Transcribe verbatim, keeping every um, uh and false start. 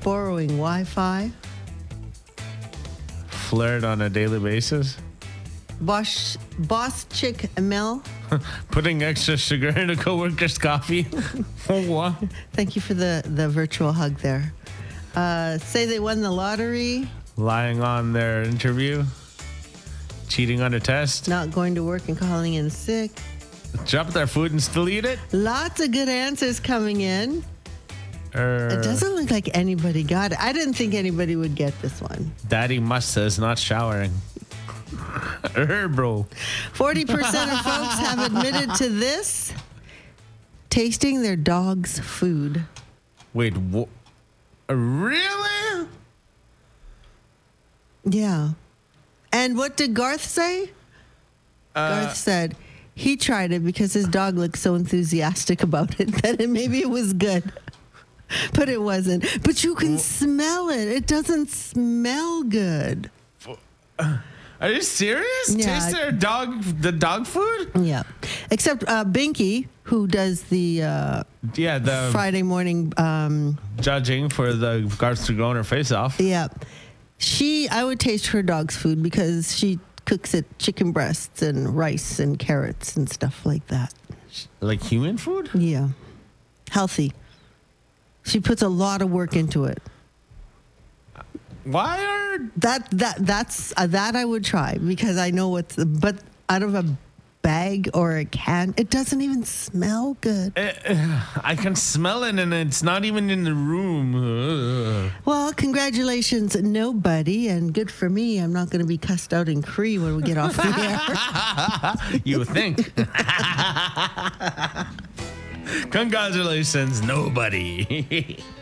borrowing Wi-Fi. Flirt on a daily basis. Boss, boss chick Mel. Putting extra sugar in a coworker's coffee. Oh, what? Thank you for the, the virtual hug there. Uh, say they won the lottery. Lying on their interview. Cheating on a test. Not going to work and calling in sick. Drop their food and still eat it. Lots of good answers coming in. Er, It doesn't look like anybody got it. I didn't think anybody would get this one. Daddy Musta is not showering. Er, bro. forty percent of folks have admitted to this. Tasting their dog's food. Wait, wh- really? Yeah. And what did Garth say? Uh, Garth said he tried it because his dog looked so enthusiastic about it that it, maybe it was good. But it wasn't. But you can smell it. It doesn't smell good. Are you serious? Yeah. Taste their dog, the dog food? Yeah. Except uh, Binky, who does the uh, Yeah, the Friday morning. Um, judging for the Garth Dragoner face-off. yeah. She, I would taste her dog's food because she cooks it chicken breasts and rice and carrots and stuff like that. Like human food? Yeah. Healthy. She puts a lot of work into it. Why are... That that that's uh, that I would try because I know what's but out of a bag or a can, it doesn't even smell good. I can smell it and it's not even in the room. Ugh. Well, congratulations, nobody, and good for me. I'm not going to be cussed out in Cree when we get off the air. You think. Congratulations, nobody.